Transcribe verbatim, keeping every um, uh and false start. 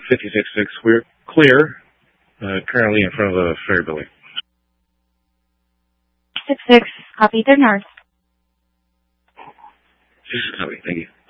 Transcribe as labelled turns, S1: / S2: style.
S1: fifty-six six, we're clear, uh, currently in front of the ferry building.
S2: six six, copy, turn north.
S1: six six, copy, thank you.